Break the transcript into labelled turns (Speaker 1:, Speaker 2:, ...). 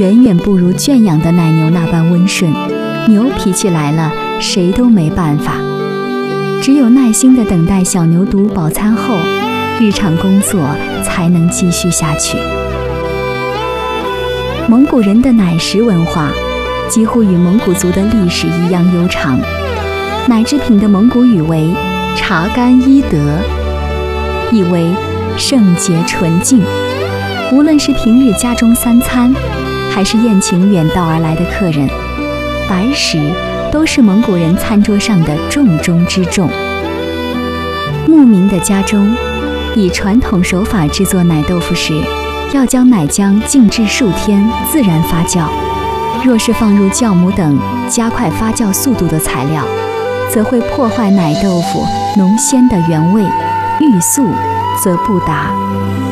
Speaker 1: 远远不如圈养的奶牛那般温顺。牛脾气来了，谁都没办法。只有耐心地等待小牛犊饱餐后，日常工作才能继续下去。蒙古人的奶食文化几乎与蒙古族的历史一样悠长。奶制品的蒙古语为查干伊德，意为圣洁纯净。无论是平日家中三餐，还是宴请远道而来的客人，白食都是蒙古人餐桌上的重中之重。牧民的家中，以传统手法制作奶豆腐时，要将奶浆静置数天，自然发酵。若是放入酵母等加快发酵速度的材料，则会破坏奶豆腐浓鲜的原味，欲速则不达。